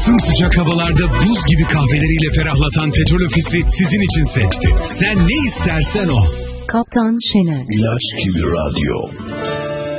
Sımsıcak havalarda buz gibi kahveleriyle ferahlatan Petrol Ofisi sizin için seçti. Sen ne istersen o. Kaptan Şener. İlaç gibi radyo.